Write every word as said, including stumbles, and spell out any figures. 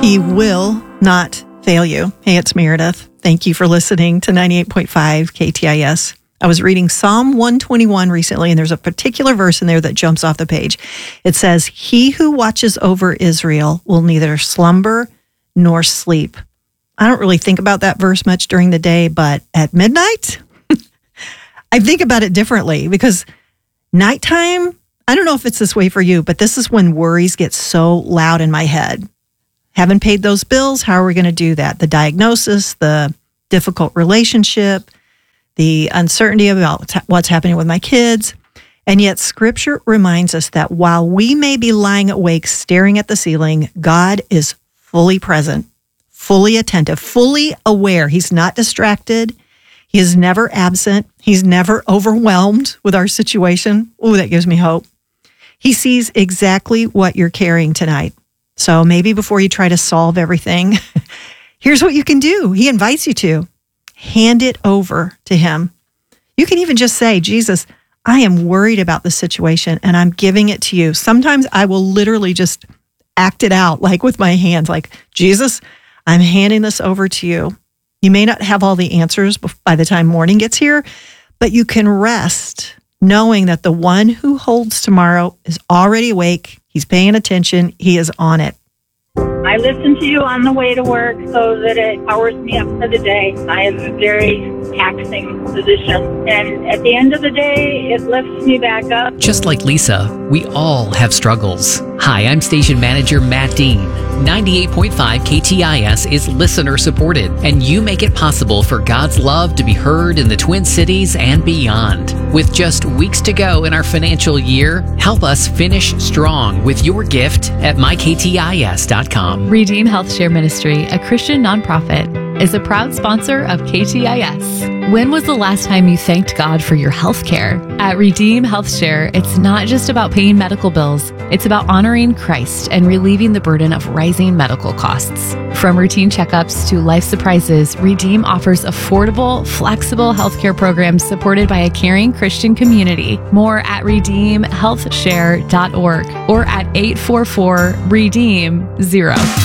He will not fail you. Hey, it's Meredith. Thank you for listening to ninety-eight point five K T I S. I was reading Psalm one twenty-one recently, and there's a particular verse in there that jumps off the page. It says, "He who watches over Israel will neither slumber nor sleep." I don't really think about that verse much during the day, but at midnight, I think about it differently because nighttime, I don't know if it's this way for you, but this is when worries get so loud in my head. Haven't paid those bills. How are we going to do that? The diagnosis, the difficult relationship, the uncertainty about what's happening with my kids. And yet Scripture reminds us that while we may be lying awake staring at the ceiling, God is fully present, fully attentive, fully aware. He's not distracted. He is never absent. He's never overwhelmed with our situation. Ooh, that gives me hope. He sees exactly what you're carrying tonight. So maybe before you try to solve everything, here's what you can do. He invites you to hand it over to him. You can even just say, "Jesus, I am worried about the situation and I'm giving it to you." Sometimes I will literally just act it out, like with my hands, like, "Jesus, I'm handing this over to you." You may not have all the answers by the time morning gets here, but you can rest knowing that the one who holds tomorrow is already awake. He's paying attention. He is on it. I listen to you on the way to work so that it powers me up for the day. I have a very taxing position, and at the end of the day, it lifts me back up. Just like Lisa, we all have struggles. Hi, I'm Station Manager Matt Dean. ninety-eight point five K T I S is listener supported, and you make it possible for God's love to be heard in the Twin Cities and beyond. With just weeks to go in our financial year, help us finish strong with your gift at my k t i s dot com. Redeem Health Share Ministry, a Christian nonprofit, is a proud sponsor of K T I S. When was the last time you thanked God for your health care? At Redeem Health Share, it's not just about paying medical bills. It's about honoring Christ and relieving the burden of rising medical costs. From routine checkups to life surprises, Redeem offers affordable, flexible healthcare programs supported by a caring Christian community. More at redeem health share dot org or at eight four four redeem zero.